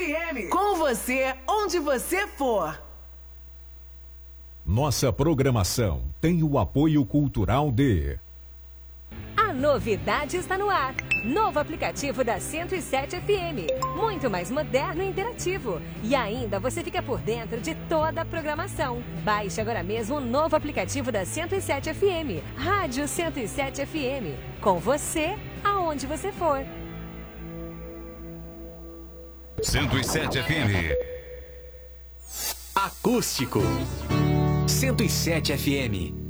FM. Com você, onde você for. Nossa programação tem o apoio cultural de... A novidade está no ar. Novo aplicativo da 107 FM. Muito mais moderno e interativo. E ainda você fica por dentro de toda a programação. Baixe agora mesmo o novo aplicativo da 107 FM. Rádio 107 FM. Com você, aonde você for. 107 FM. Acústico. 107 FM.